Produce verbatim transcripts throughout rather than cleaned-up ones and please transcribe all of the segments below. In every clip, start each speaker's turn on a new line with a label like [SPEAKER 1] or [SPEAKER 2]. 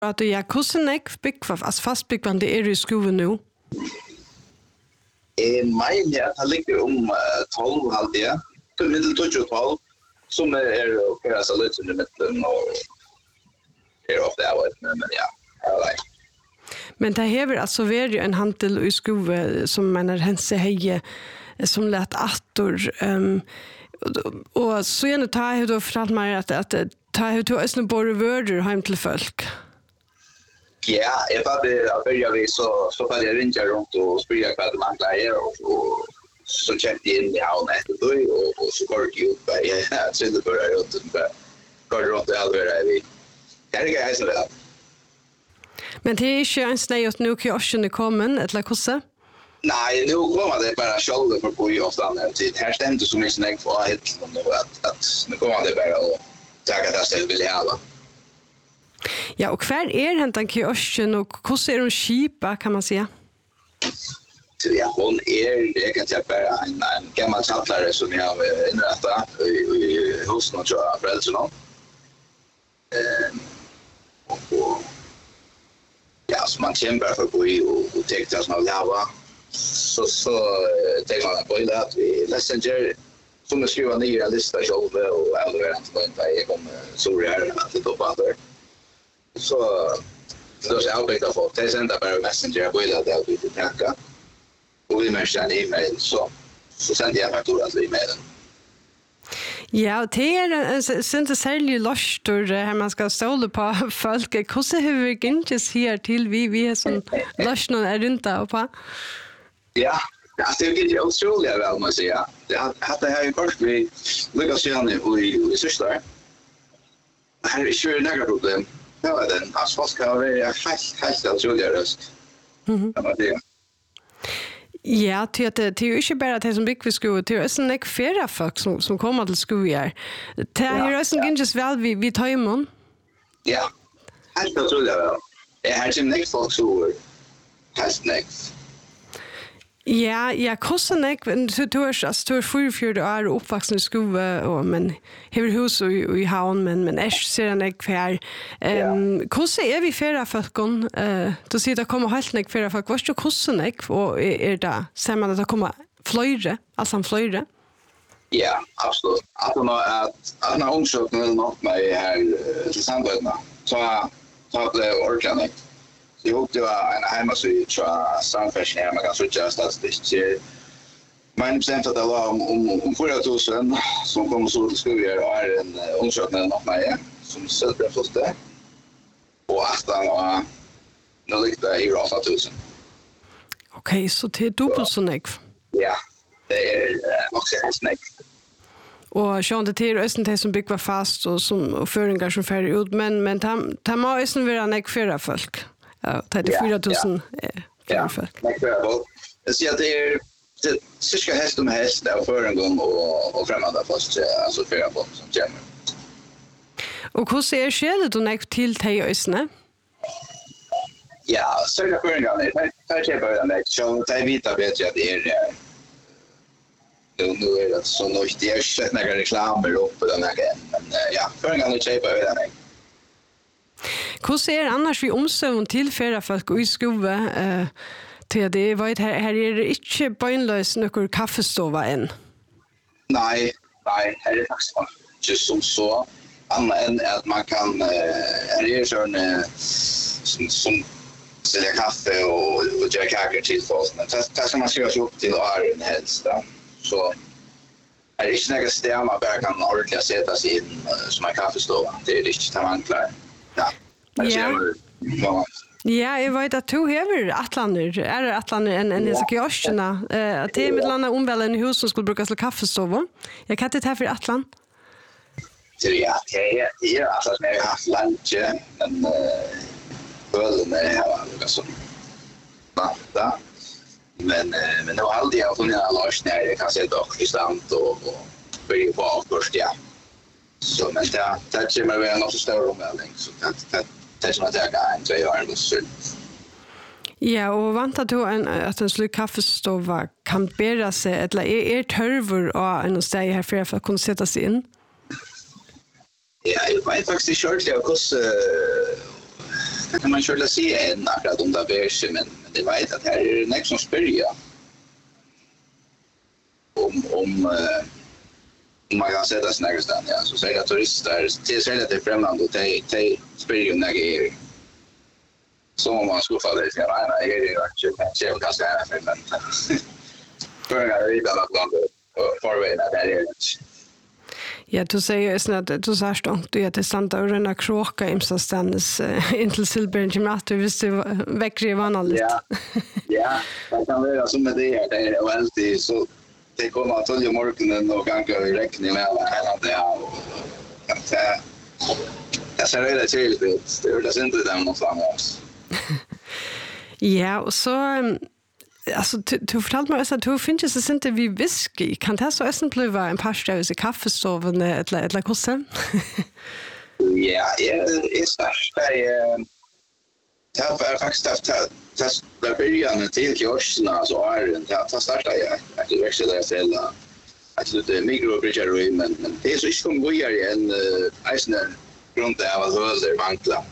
[SPEAKER 1] Att du är kusenek byggva alltså fastbyggvande är du i skolan nu.
[SPEAKER 2] Eh mig ja, det ligger om tolv halv det. Till middel tolv som är och så lite i mitten och är of that way men ja. Alla.
[SPEAKER 1] Men det här alltså var ju en handel i skolan som man har hense heje som lät attor um, och så gärna tar jag då fortalt mig att att tar jag då ösnen borde vörder hem till folk.
[SPEAKER 2] Ja, jag hade att börja vi så så var jag ringa runt och spela vad man klarar och, och så checkade in i havnet då och, och så går det ju på ja så det börjar runt och går runt det alldeles vi. Kan det gå så där.
[SPEAKER 1] Men det är ju en snäjt nu kioschen är kommen eller kossa.
[SPEAKER 2] Nej, nu kommer det bara själva för på ju ofta när det här stämde så mycket snägt för helt om det att att nu kommer det bara och ta det så vill jag.
[SPEAKER 1] Ja, och kvar är hentan kiosken och hur ser hon skipa kan man säga?
[SPEAKER 2] Ja, hon är egentligen bara en, en gammal samlare som jag har inrättat i, i husen och tror jag föräldrarna. Ehm, och, och ja, så man kämpar för att bo i och, och täckta sådana lava. Så, så tänker man på det att vi Messenger som skriver nya listor själva och alla inte går inte jag kommer så här att det toppar där. Så då så jag vet att få det sända bara Messenger på det där vi tacka. Och vi måste en e-mail så så sänder jag faktura till e-mailen.
[SPEAKER 1] Ja, det är inte särskilt lustor här man ska ståla på folk. Hur hur vi inte ser till vi vi är som lustor är runt där på.
[SPEAKER 2] Ja, alltså det är otroligt väl måste säga. Det hade jag ju kort vi lyckas se nu och i systrar. Här är ju några problem. Ja, den alltså ska vara helt helt otroligt röst. Mhm.
[SPEAKER 1] Ja, det är det är ju inte bara det som bygger vi skolan, det är också en färre folk som, som kommer till skolan. Det är ju också en just väl vi, vi tar imon.
[SPEAKER 2] Ja, helt otroligt väl. Det här är nästa folk så helt nästa.
[SPEAKER 1] Ja, ja, kostar nek, så du är alltså du är fyrtiofyra år och uppvuxen i skolan och men har hus i i havn men men är ser nek för ehm kostar är vi färra folkon eh då ser det kommer helt nek färra folk. Vad ska kostar nek och är det ser man att det kommer flöjre, alltså flöjre.
[SPEAKER 2] Ja, absolut. Att man att att när undersökningen något mig här till samvete så så det organic. Jag hoppade en hemmasida tror samfärdseln här man kan switcha statistik. Men bestämt att det var om om om fyra tusen som kommer så till skolan är en undersökning något mig som sätter först det. Och åtta och nu ligger det i åtta tusen.
[SPEAKER 1] Okej, så det är dubbelt så mycket.
[SPEAKER 2] Ja, det är också en snack.
[SPEAKER 1] Och Sean det är östen det som bygger fast och som och föringar som färd ut men men ta ta må östen vara näck för folk. Ja, trettiofyra tusen
[SPEAKER 2] ja, folk. Jag ser att det är det cirka häst om häst där för en gång och och främmande fast alltså för folk som kommer.
[SPEAKER 1] Och hur ser skedet och näck till till östne?
[SPEAKER 2] Ja, så det för en gång det tar jag bara näck så det vita bättre att det är nu är det så nog det är sett några reklamer upp på den här men ja, för en gång det köper vi den.
[SPEAKER 1] Hur ser annars vi omsøvn til færre folk i skolen eh, til det? Vet, her, her er det ikke bøgnløs noen kaffestova enn?
[SPEAKER 2] Nei, nei, her er det faktisk ikke som så. Annet enn at man kan, her er det sånn som, som sälja kaffe och och göra kakor till folk. Men det det ska man skriva upp till åren helst då. Så är det inte några stämmer man bara kan ordentligt sätta sig in som en kaffestova. Det är inte så man klar. Ja.
[SPEAKER 1] Ja. Ja, jag vet att du har Atlander. Är det Atlander en en så kioskerna eh att det är med landa omvällen i hus som skulle brukas till kaffestova. Jag kan inte ta för Atlant.
[SPEAKER 2] Så ja, det är det alltså när jag har haft lunch men ölen är här så. Va? Men men nu har jag funnit alla lös när jag kan se dock i stand och och börja på först ja. Så men det det kommer väl något större omvälvning så det det det som att jag kan säga är det så.
[SPEAKER 1] Ja, och väntar du en att en sluk kaffestova kan bära sig eller är är törvor och en steg här för att kunna sätta sig in?
[SPEAKER 2] Ja, jag vet faktiskt inte själv jag hur det kan man själv se en akkurat om det är men det vet att här är det nästa som spyrja om om uh, om man kan sätta sig någonstans ja så säger att turister till sig att det är främmande och de de spyrja när det är så om man skulle falla i sig nej är det ju kanske jag kan säga men för jag vet att det för väl att det är
[SPEAKER 1] Ja, du säger snart att du sa stångt du att det sant att rena kråka imstans uh, intill Silbern gymnasiet visst du väcker vanligt.
[SPEAKER 2] Ja. Ja, det kan vara som med det det är alltid så det kommer att tolja morgonen och ganska i räkning med hela det att jag ser det till det det är inte det någonstans.
[SPEAKER 1] Ja, och så alltså du, du fortalte mig att du finns det inte vi whisky kan det så essen bli en pastös i kaffestoven eller eller kossen.
[SPEAKER 2] Ja, är starkt det det har faktiskt haft test där början till kioskerna så är det att starta jag att det växer där till att det är mikrobryggeri men men det är så inte kommer gå igen Eisner runt av att höra bankla.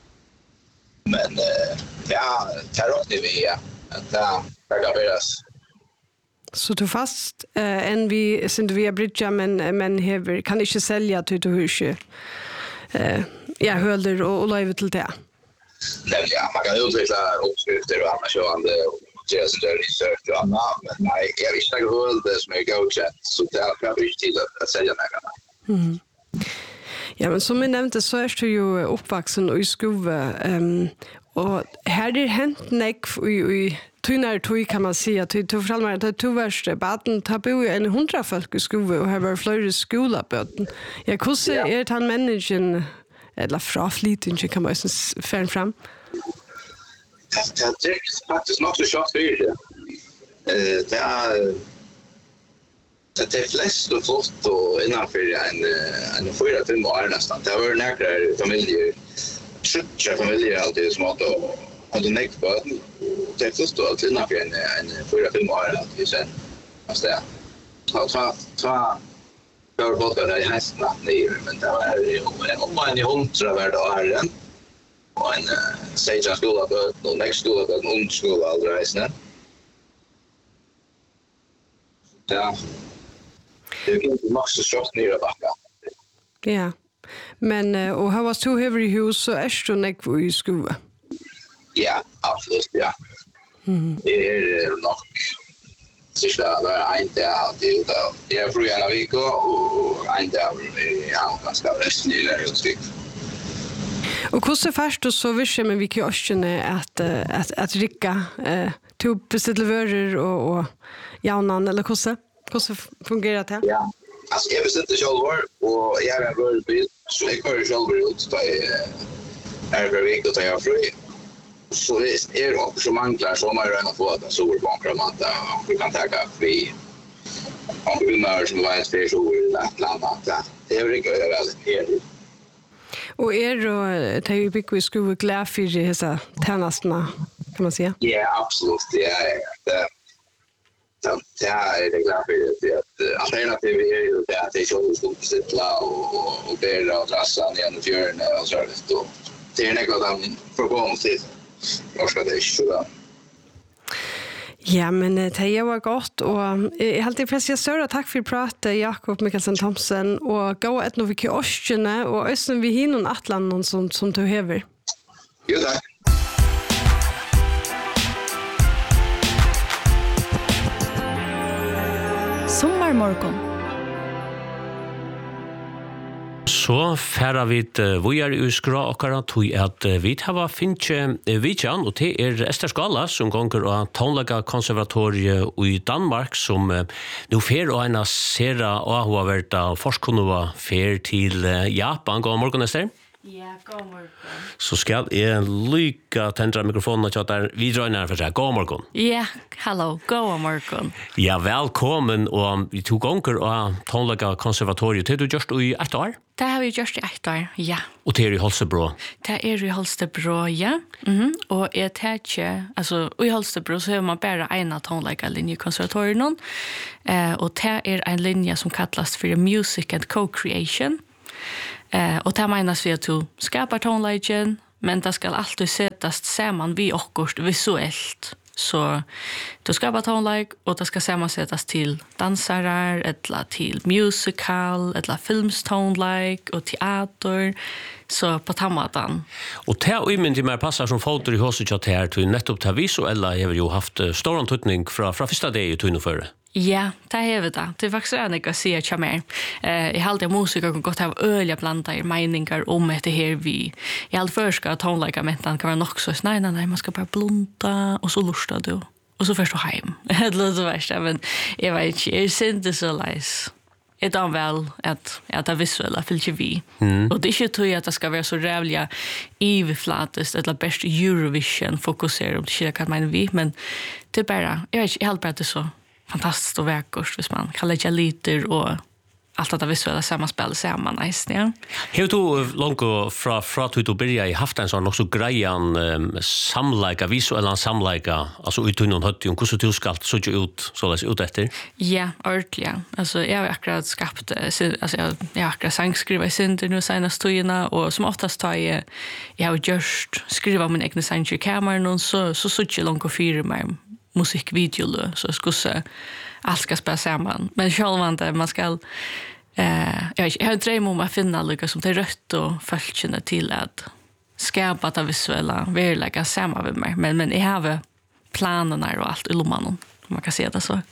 [SPEAKER 2] Men ja, tarot det vi att det kan beras.
[SPEAKER 1] Så du fast eh en vi synd vi bridge men men hever kan inte sälja till du hus. Eh ja, hölder och live till det.
[SPEAKER 2] Nej, ja, man kan utveckla uppskrifter och annat sådant och göra sin research och annat, men nej, jag visste inte hur det som är godkänt, så det har jag inte tid att sälja några.
[SPEAKER 1] Mm. Ja, men som jag nämnde så är du ju uppvuxen i Skove, um, och här är det hänt näck i Tunar tog kan man säga att du fortalte mig att du värste baden tar bo en hundra folk i Skove och har varit flera skolaböten. Ja, hur är det han människan eller fraflytning kan man säga färn fram?
[SPEAKER 2] Det är faktiskt något så tjockt för det. Det är det är flest och fått och innanför en, en fyra fem år nästan. Det har varit några familjer, tjugo familjer alltid som har hade näkt på det är först då innanför en, en fyra fem år alltid sen. Alltså det. Så så så jag har fått det i hästen ner men det var om man i hundra värda är och en sejan skola på och nästa skola på en ung skola alldeles nej. Ja. Det är inte max så tjockt ner backa.
[SPEAKER 1] Ja. Men och har var så heavy hus så är det näck i skola.
[SPEAKER 2] Ja, absolut ja. Mm. Det är nog så där var en dag det då. Jag får gärna vi gå och en dag ja, ganska resten i det just.
[SPEAKER 1] Och hur så först då så visste men vi kan ju känna att att att rycka eh till beställveror och och jaunan eller hur så hur så fungerar det?
[SPEAKER 2] Ja. Alltså jag beställde själv och jag har varit på så jag kör själv ut på är det viktigt att ta jag fri. Så det är också som manglar som man redan får att så på kramata och kan ta fri. Om du när som var en speciell landa det är det väl här.
[SPEAKER 1] Och är då tar ju big vi skulle glad för det här tjänsterna kan man säga?
[SPEAKER 2] Ja, absolut. Ja, det det är det glad för det att alternativ är ju det att det är så sitta och och bära och drassa ner i fjärden och så då. Det är något av förgångsligt. Jag ska det så.
[SPEAKER 1] Ja, men det är var gott och jag alltid precis stora tack för pratet Jakob Mikkelsen Thomsen och gå ett nog vi kostjene och ösen vi hinner Atlanten som som du häver.
[SPEAKER 2] Jo tack.
[SPEAKER 3] Sommarmorgon.
[SPEAKER 4] Så færa vi vi er i skra akkurat tog at vi har finnet vidjan, og det er Ester Skala som gonger av Tonlaga konservatoriet i Danmark, som nu fer og ena sera og hun har vært av forskunnova fer til Japan. God morgen, Ester.
[SPEAKER 3] Ja, god morgen.
[SPEAKER 4] Så skal jeg lykke tendra mikrofonen og tjatt der vidrøyner for seg. God morgen.
[SPEAKER 3] Ja, hallo, god morgen.
[SPEAKER 4] Ja, velkommen, og vi tog gonger av Tonlaga konservatoriet. Det har du gjort i ett år?
[SPEAKER 3] Det har vi gjort i ett år, ja.
[SPEAKER 4] Og det er i Holstebro?
[SPEAKER 3] Det er i Holstebro, ja. Mm-hmm. Og jeg tar ikke, altså i Holstebro så har man bare en tonlaga linje i konservatorien. Eh, og det er en linje som kallas for Music and Co-Creation. Eh, og det menas vi at du skapar tonlagen, men det skal alltid sättas samman vi okkurst visuellt. Så du ska bara tonlike och det ska sammansättas till dansare eller till musical eller filmstonelike och teater så på tammatan.
[SPEAKER 4] Och te och men det mer passar som foto i huset att här till nettopp ta visuella har ju haft stor antydning från från första dag i tunna för.
[SPEAKER 3] Ja, det är det. Det är faktiskt en jag ser jag mer. Eh, jag hade musik och gott ha öliga planta i meningar om det här vi. Jag hade först att tonlika mentan kan vara nog så nej nej nej man ska bara blunda och så lusta du. Och så först hem. Det låter värst men jag vet inte, jag ser inte så läs. Det är väl att att det visuella fyller vi. Mm. Och det är ju tror jag att det ska vara så rävliga ivflatest eller bäst Eurovision fokuserar om det kan man vi men det är bara jag vet inte helt bara det så fantastiskt och vackert hvis man kan lägga lite och allt det visuella sammanspel samman nice ja.
[SPEAKER 4] Hur du långt från från att du började i haft en sån också grejan um, samlaika visuella samlaika alltså utan hade ju hur du ska så ju ut så läs ut efter.
[SPEAKER 3] Ja, ordentligt. Alltså jag har akkurat skapat alltså jag jag har akkurat sångskriva i synd nu senaste tiden och som oftast tar jag jag har just skriva min egen sång i kameran och så så så ju långt och fyra mig musikvideo så ska se allt ska spela samman men självant man ska eh jag har en dröm om att finna lika som det rött och fölkna till att skapa det visuella verkligen samma med mig men men jag har planerna och allt i lomman om man kan säga det så.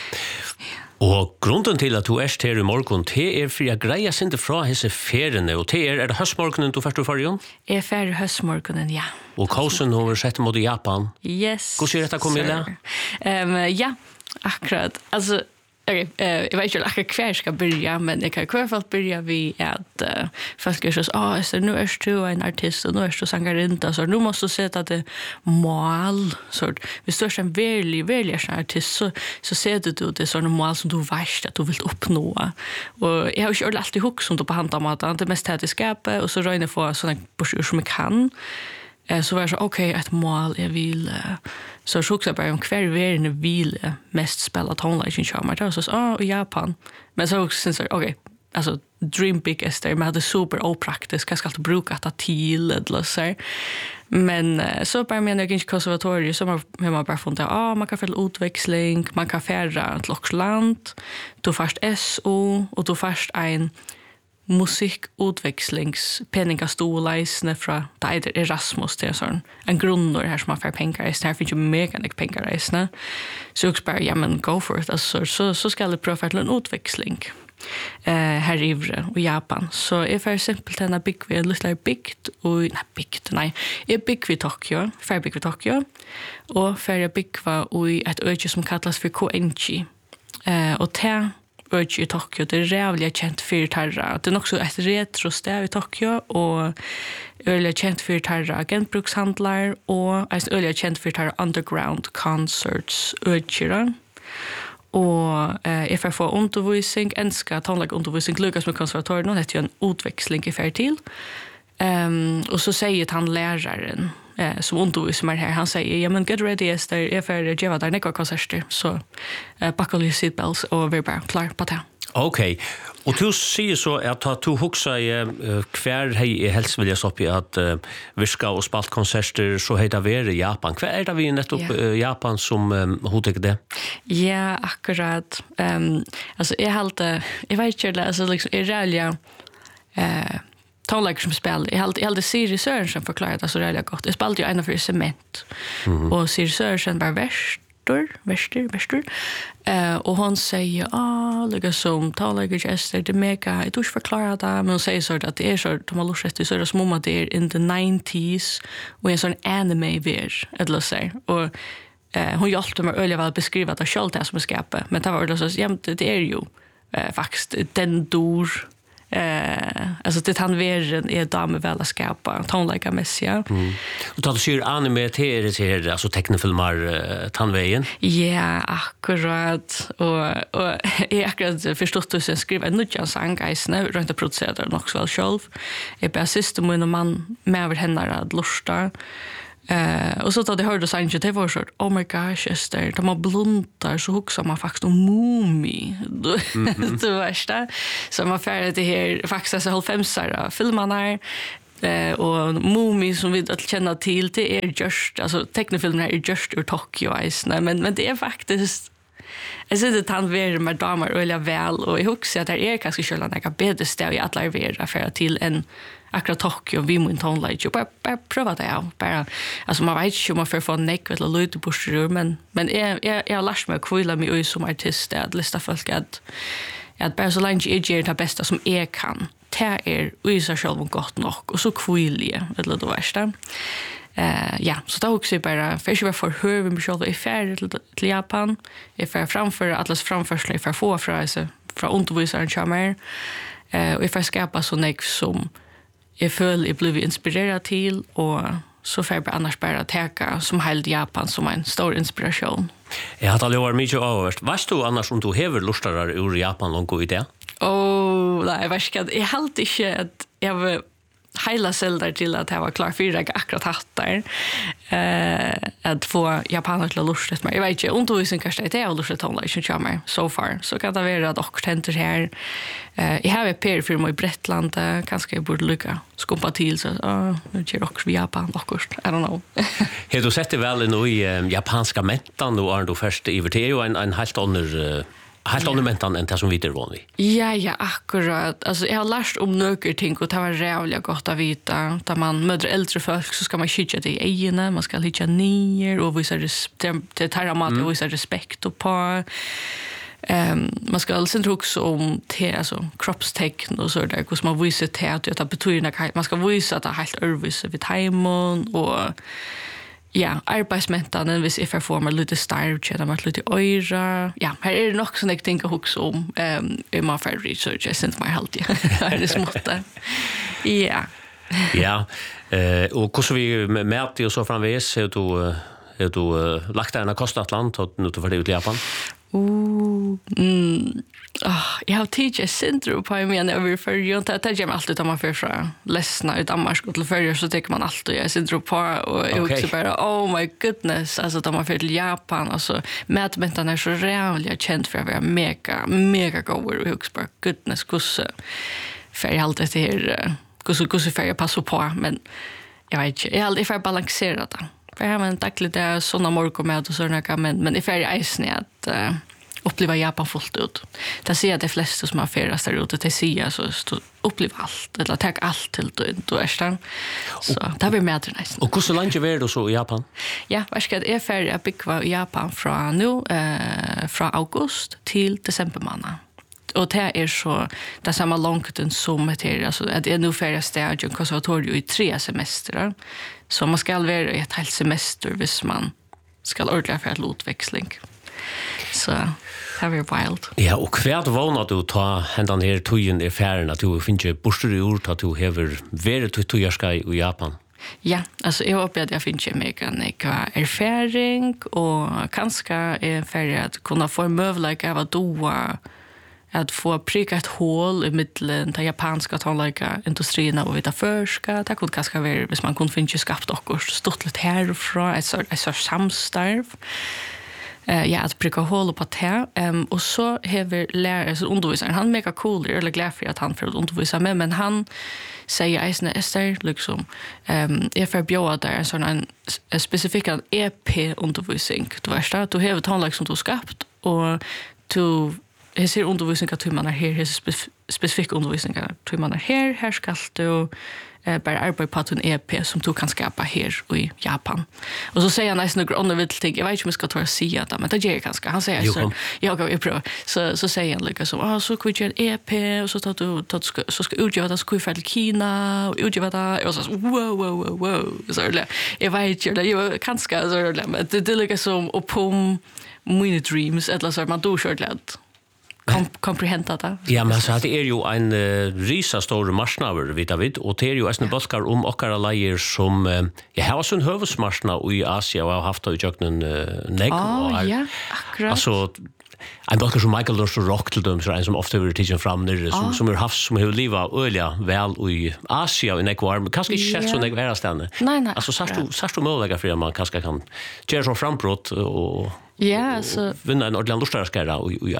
[SPEAKER 4] Og grunden til at du er her i morgen, det er for jeg greier seg ikke fra disse feriene, og det er, er det høstmorgenen du først og fargen?
[SPEAKER 3] Jeg er ferdig høstmorgenen, ja.
[SPEAKER 4] Og kausen har sett mot Japan?
[SPEAKER 3] Yes.
[SPEAKER 4] Hvordan er dette kommet i det?
[SPEAKER 3] Um, ja, akkurat. Altså, okay, uh, jeg vet ikke akkurat hver skal börja, men jeg kan i hvert fall börja ved at uh, folk er sånn, åh, så nå er du en artist, og nå er du sangarinta, så nå måste du sette det mål. Så hvis du er en veldig, veldig artist, så, så ser du det sånne mål som du vet at du vil oppnå. Og jeg har ikke alltid hukk som du på handamaten, det mest til skapet, og så røyner jeg få sånne bursur som jeg kan. Så var det så, okej, okay, ett mål jag vill så så också bara om kvar verden vill mest spela tonlike i charm. Det var så ah i Japan. Men så också syns okej, okay, alltså dream big is there med det super opraktiskt. Jag ska alltid bruka det till eller så. Men så bara menar jag inte konservatorium så man man bara funderar ah man kan få utväxling, man kan färra ett loxland. Du först S O och du först en musikutväxlings penningastoleisne fra det er Erasmus til sånn en grunner her som har fær pengareisne her finnes jo mekanik pengareisne så jeg bare, ja men go for it altså, så, så skal jeg prøve til en utväxling eh, her i Ivre og Japan så jeg får simpelt denne bygg vi er litt bygd og, nei bygd, nei jeg bygg vi Tokyo, fær bygg vi Tokyo og fær jeg bygg vi et øye som kallas for K N G eh, og til Öch i Tokyo, det är rävligt känt för tarra. Det är också ett retrosted i Tokyo och öliga känt för tarra agentbrukshandlar och är öliga känt för tarra underground concerts öchira. Och eh if I får undervisning, enska tonlike undervisning lukas med konservatoriet, och det är en utväxling i färd till. Ehm och så säger han läraren eh som undervisar mig här han säger ja men get ready is there if I give där några konserter så eh buckle your seat belts och vi bara klar på det.
[SPEAKER 4] Okej. Och du säger så att att du huxar i kvar hej helst vill jag så på att vi ska och spalt konserter så heter vi i Japan. Kvar är det vi nettopp yeah. Japan som hur tycker det?
[SPEAKER 3] Ja, akkurat. Ehm um, alltså jag hållte jag vet inte alltså liksom är räliga eh tonlike som spel. Jag hade jag hade Siri Sörensen förklarat det så rätt gott. Jag spelade ju en av cement. Mm. Och Siri Sörensen var väster, väster, väster. Eh och hon säger ah, lika som tonlike gester det mega. Jag tror förklara det men hon säger så att det är så de har lustigt så det som om det är in the nineties och en sån anime ver eller så och eh hon hjälpte mig öliga väl beskriva det själv det som skapade men det var det så jämt det är ju eh faktiskt den dor eh alltså det han verden är dame väl att skapa tonlike messia.
[SPEAKER 4] Mm. Och då ser anime till det alltså tecknefilmer uh, tandvägen.
[SPEAKER 3] Ja, akkurat och och jag akkurat förstått att jag skriver en nutjan sång guys nu runt att producera det också väl själv. Jag bara system och man med över henne att lusta. Eh och så då det hörde så inte det var så oh my gosh is there de har blundar så huxar man faktiskt om mumi det värsta så man färdigt det här faktiskt så halvfemsare filmarna Eh, och Mumi som vi att känna till det är just alltså tecknefilmerna är just ur Tokyo isna men men det är faktiskt jag ser det han ver med damer eller väl och jag husar att det är kanske själva några bättre ställ i alla vera för till en akkurat Tokyo vi mun ton like bara bara prova det out bara alltså man vet ju man för få neck eller lite på sjö men men jag jag jag lärs mig kvilla mig som artist att lista folk att att bara så länge jag gör det bästa som jag kan det är ju så själv gott nog och så kvilla eller det värsta Eh ja, så då också bara för jag för hur vi själva är färd till Japan. Jag får framför atlas framförsel för få frase från undervisaren charmer. Eh och jag skapa så nek som jag föll i blev inspirerad till och så får jag annars bara täcka som hela Japan som en stor inspiration.
[SPEAKER 4] Jag har aldrig varit mycket överst. Varst du annars om du hever lustar ur Japan långt gå i det?
[SPEAKER 3] Åh, nej, vad ska jag helt inte att jag hela celler till att jag var klar för jag akkurat hattar eh att få japaner till lustigt men jag vet inte om du sen kanske det är lustigt online som kommer so far så kan det vara att och tenter här eh jag har ett per för mig Bretland kanske jag borde lycka skumpa till så ja nu ger också Japan också I don't know.
[SPEAKER 4] Har du sett det väl nu i japanska mentan då är du först i det är ju en en helt annan helt annan mentan än det som vi är van vid.
[SPEAKER 3] Ja, ja, akkurat. Alltså, jag har lärt om några ting och det var rävligt gott att vita. Där man möter äldre folk så ska man skicka det i egna, man ska lycka ner och visa respekt, det tar mat och visa respekt och på. Um, man ska alltså inte också om te, alltså, kroppstecken och så där, hur man visar te att det betyder man ska visa att det är helt övervisa vid timon och ja, arbeidsmentanen, hvis jeg får meg litt starv, kjenner meg litt øyre. Ja, her er det nok sånn jeg tenker også om um, i man får research, jeg synes meg helt, ja. Her er det smått. Ja.
[SPEAKER 4] Ja, uh, og hvordan vi møter og så framvis, har du, har du uh, lagt deg en av Kostatland, og nå til å være ut i Japan?
[SPEAKER 3] Uh, mm. Oh, jag har tidigare syndrom på mig när vi för ju inte att jag alltid tar man för från ledsna ut Danmark och till förr så tycker man alltid jag syndrom på och jag också bara oh my goodness alltså tar man för till Japan alltså mätmentan är så rävligt känt för att vara mega mega god och också bara goodness kusse för jag alltid det här kusse kusse för jag passar på men jag vet inte jag är alltid för balanserat det för jag har en daglig det såna morgonmat och såna men men det är isen att uh, uppleva Japan fullt ut. Det ser jag de flesta som har färdats där ute till sig så uppleva allt eller ta allt till då är det. Så det blir mer nice.
[SPEAKER 4] Och hur så länge var du så i Japan?
[SPEAKER 3] Ja, vad ska det är färdig att bygga i Japan från nu eh från august till december månad. Och det är så det samma långt som det alltså det är nu färdig stadion konservatorium i tre semestrar. Så man ska vara i ett helt semester hvis man ska ordla för ett lotväxling. Så det var wild.
[SPEAKER 4] Ja, og hvert vana du ta hendan her tøyen i færen at du finner borster i ord at du hever vært til tøyerskai i Japan?
[SPEAKER 3] Ja, altså jeg håper at jeg finner mega nekva erfaring og kanskje er ferdig at kunne få møvleik av at doa att få pricka ett hål i mitten ta japanska tonlika industrierna och vita förska det kunde kanske vara hvis man kunde finna skapt och stort lite härifrån ett så ett så samstarv eh ja att pricka hål på det um, och så har lärare så undervisaren han mega cool eller glad för att han får undervisa med men han säger Eisner Esther liksom ehm är för bjöd där en sån en, en specifik E P undervisning du vet att du har tonlik som du skapt och du jag ser undervisning att man är här här spef- specifik undervisning att man är här här ska du eh bara arbeta på en E P som du kan skapa här i Japan. Och så säger han nästan några andra vill ting. Jag vet inte om jag ska ta och säga det men det ger ganska. Han säger så jag går ju prova. Så så säger han liksom ah så kan vi göra E P och så tar du tar så ska utgöra det ska för Kina och utgöra det och så wow wow wow wow så där. Jag vet ju det jag kanske så där men det det ligger som upp på mina dreams eller så man då kört lätt. Kom komprehenda det.
[SPEAKER 4] Ja, men så det är ju en uh, risa stor marsnaver vet David och det är ju en boskar om okkara leier som uh, jag har sån hövsmarsna i Asia och har haft det i jöknen uh, negg
[SPEAKER 3] oh, och ja, akkurat.
[SPEAKER 4] Alltså en boskar som Michael Lors rock till dem så en som ofta vill teachen fram ner som oh. som har haft som har livat öliga väl i Asia och negg var kanske inte yeah. så negg vara stanna.
[SPEAKER 3] Nej nej.
[SPEAKER 4] Alltså så du så du möjliga för man kanske kan göra så frambrott och
[SPEAKER 3] ja, så
[SPEAKER 4] vinna en ordentlig lustarskara i, i Asia.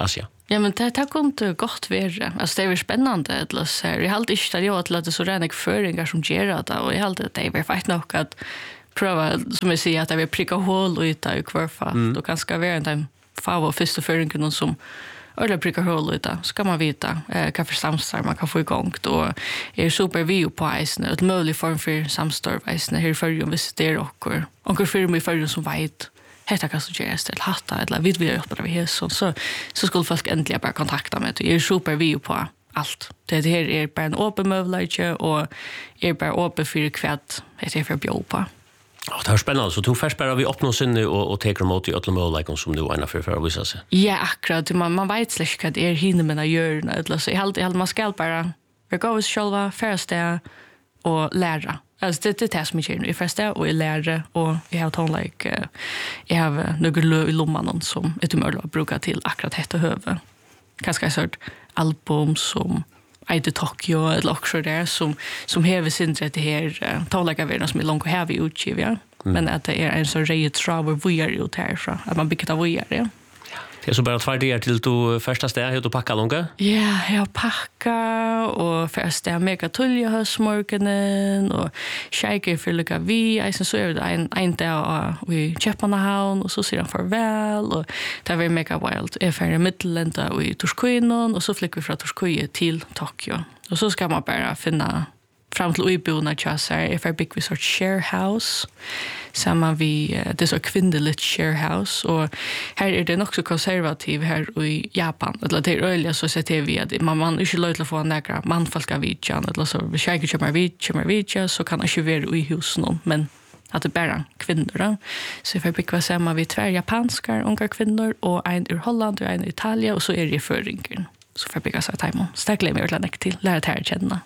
[SPEAKER 3] Ja, men det, det kunde gott vara. Alltså det är spännande att läsa. Jag har alltid inte att det är så rena föringar som gör det. Och jag har alltid att det är faktiskt nog att pröva, som jag säger, att det är pricka hål ut där i kvarfall. Mm. Då kan ska vara en fav och första föringen som eller pricka hål ut där. Så kan man veta eh, vad för samstar man kan få igång. Då är super view på isen. Ett möjligt form för samstar på isen. Här i förrjun visiterar och och firma i förrjun som vet hetta kan suggeras till hatta eller vid vi öppnar vi här så så så skulle folk äntligen bara kontakta mig. Det är super vi på allt. Det här är bara en öppen möjlighet och är bara öppen för kvätt. Det är för bjå på.
[SPEAKER 4] Ja, det är spännande. Så tog först bara vi öppnar sinne och och tar emot i alla möjligheter som nu ena för för att visa sig.
[SPEAKER 3] Ja, akkurat. Man man vet släck att är hinner med att göra eller så. Jag helt helt man ska bara vi går oss själva först där och lära. Alltså det det tas mig nu i första och i lärare och jag har tagit like jag har några lö i lomman som ett humör att bruka till akkurat detta höve. Kanske sort album som I the Tokyo eller också där som som häver sin det här tala värden som är långt och heavy utgiv ja. Men att det är en så rejält travel vi är ut härifrån att man bygger av vi är ja.
[SPEAKER 4] Det är så bara två dagar till du första steg hur du packar långa?
[SPEAKER 3] Ja, jag packar och första är mega tulja höstmorgonen och shaker för lucka vi. Jag så är det en en dag vi Köpenhamn och så ser han farväl och det var mega wild. Är för Midlanda och i Torskøyen och så flyger vi från Torskøyen till Tokyo. Och så ska man bara finna fram till Uibona Chasar if I big we sort share house. Samma vi det är så kvinnligt share house och här är det också konservativ här i Japan. Eller det är öliga så sätter vi att man man inte låter få några manfolka vidjan eller så vi käkar kommer vid kommer vidja så kan det ju vara i hus någon men att det bara kvinnor då. Så för big was samma vi två japanska unga kvinnor och en ur Holland och en i Italien och så är det förringen. Så för big så time. Stäckle mig ordentligt till lära det här känna.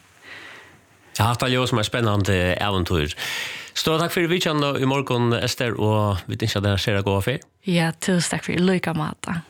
[SPEAKER 4] Jag har haft det som är spännande äventyr. Stort tack för vidjan i morgon, Ester, och vi tänker att det här ser att gå av er.
[SPEAKER 3] Ja, tusen tack för lycka, Mata.